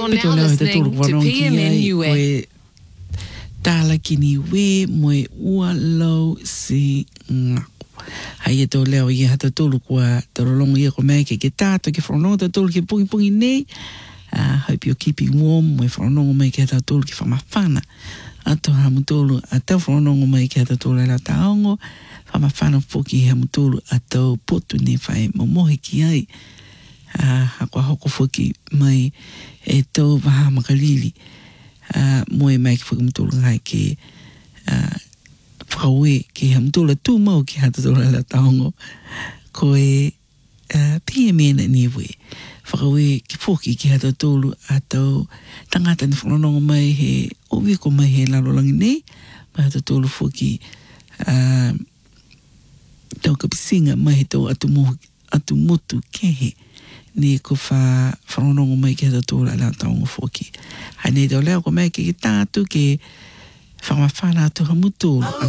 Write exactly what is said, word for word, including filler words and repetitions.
You're now listening to P M N U E. Tala kini we moe ua lau si ngaku. Hai e tō leo i hata tōlu kua tarolongo i a ko mea ke ke tātou ke whanonga ta tōlu ke pungi pungi nei. Uh, hope you're keeping warm. Moe whanonga mai ke hata tōlu ki whamawhana. Ato hamu tōlu a tau whanonga mai ke hata tōlu la taongo. Whamawhana whoki hamu tōlu a tau potu ne whae momohe ki ai. Uh, hakua hoko whoki mai e tō waha makalili. Uh, moe mai ki whakamutulu ngai ke uh, whakaue ke hamutula tū mau ki hata tōla la taongo ko e uh, P M N ni we whakaue ki whoki ki hata tōlu a tau tangata ni whanonga mai he owi ko mai he lalolangi nei mai hata tōlu whoki uh, tau kapisinga mai he tau atu, mohu, atu motu kehe ni ko fa whanonga mai ki hata tōla la taongo whoki. Hai nei tau leo ko mai ki tātu ke whamawhana atu hamutulu.